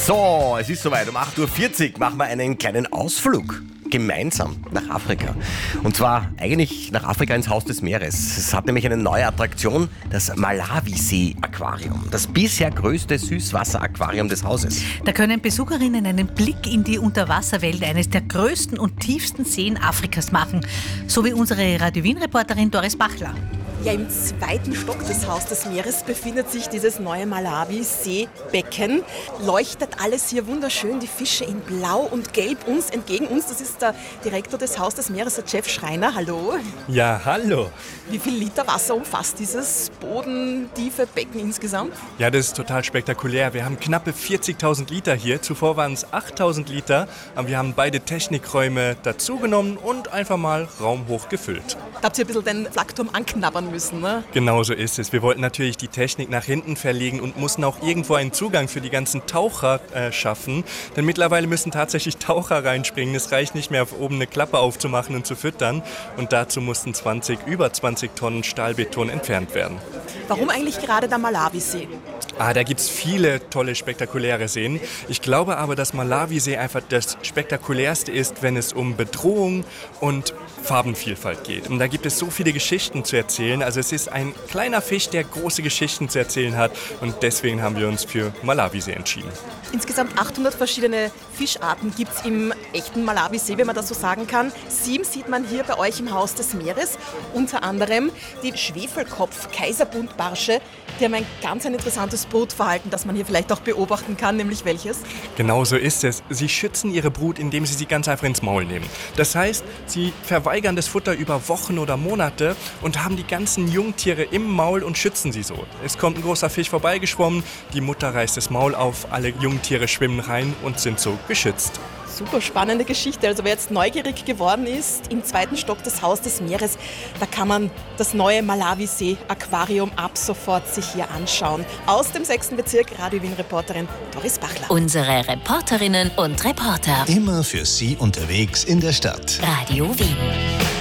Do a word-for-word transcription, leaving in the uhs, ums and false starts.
So, es ist soweit. Um acht Uhr vierzig machen wir einen kleinen Ausflug. Gemeinsam nach Afrika. Und zwar eigentlich nach Afrika ins Haus des Meeres. Es hat nämlich eine neue Attraktion, das Malawisee-Aquarium. Das bisher größte Süßwasser-Aquarium des Hauses. Da können Besucherinnen einen Blick in die Unterwasserwelt eines der größten und tiefsten Seen Afrikas machen. So wie unsere Radio Wien-Reporterin Doris Bachler. Ja, im zweiten Stock des Haus des Meeres befindet sich dieses neue Malawi-Seebecken. Leuchtet alles hier wunderschön, die Fische in Blau und Gelb uns entgegen uns. Das ist der Direktor des Haus des Meeres, der Jeff Schreiner. Hallo. Ja, hallo. Wie viel Liter Wasser umfasst dieses bodentiefe Becken insgesamt? Ja, das ist total spektakulär. Wir haben knappe vierzigtausend Liter hier. Zuvor waren es achttausend Liter. Aber wir haben beide Technikräume dazugenommen und einfach mal raumhoch gefüllt. Da habt ihr ein bisschen den Flakturm anknabbern müssen, ne? Genau so ist es. Wir wollten natürlich die Technik nach hinten verlegen und mussten auch irgendwo einen Zugang für die ganzen Taucher äh, schaffen. Denn mittlerweile müssen tatsächlich Taucher reinspringen. Es reicht nicht mehr, auf oben eine Klappe aufzumachen und zu füttern. Und dazu mussten zwanzig, über zwanzig Tonnen Stahlbeton entfernt werden. Warum eigentlich gerade der Malawisee? Ah, da gibt es viele tolle, spektakuläre Seen. Ich glaube aber, dass Malawisee einfach das spektakulärste ist, wenn es um Bedrohung und Farbenvielfalt geht. Und da gibt es so viele Geschichten zu erzählen. Also es ist ein kleiner Fisch, der große Geschichten zu erzählen hat. Und deswegen haben wir uns für Malawisee entschieden. Insgesamt achthundert verschiedene Fischarten gibt es im echten Malawisee, wenn man das so sagen kann. Sieben sieht man hier bei euch im Haus des Meeres. Unter anderem die Schwefelkopf-Kaiserbuntbarsche. Die haben ein ganz ein interessantes Brutverhalten, das man hier vielleicht auch beobachten kann, nämlich welches? Genau so ist es. Sie schützen ihre Brut, indem sie sie ganz einfach ins Maul nehmen. Das heißt, sie verweigern das Futter über Wochen oder Monate und haben die ganzen Jungtiere im Maul und schützen sie so. Es kommt ein großer Fisch vorbeigeschwommen, die Mutter reißt das Maul auf, alle Jungtiere schwimmen rein und sind so geschützt. Super spannende Geschichte. Also wer jetzt neugierig geworden ist, im zweiten Stock des Haus des Meeres, da kann man das neue Malawisee-Aquarium ab sofort sich hier anschauen. Aus dem sechsten Bezirk, Radio Wien-Reporterin Doris Bachler. Unsere Reporterinnen und Reporter. Immer für Sie unterwegs in der Stadt. Radio Wien.